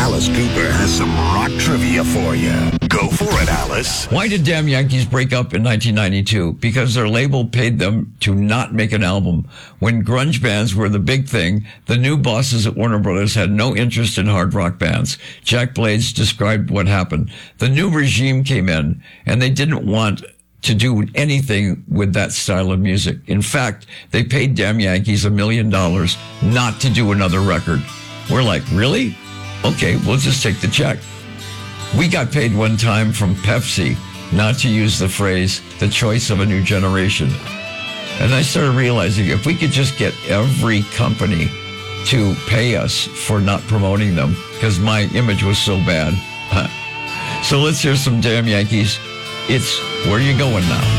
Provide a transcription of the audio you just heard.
Alice Cooper has some rock trivia for you. Go for it, Alice. Why did Damn Yankees break up in 1992? Because their label paid them to not make an album. When grunge bands were the big thing, the new bosses at Warner Brothers had no interest in hard rock bands. Jack Blades described what happened. The new regime came in, and they didn't want to do anything with that style of music. In fact, they paid Damn Yankees $1 million not to do another record. We're like, really? Okay, we'll just take the check. We got paid one time from Pepsi not to use the phrase, the choice of a new generation. And I started realizing if we could just get every company to pay us for not promoting them, because my image was so bad. So let's hear some Damn Yankees. It's Where You Going Now?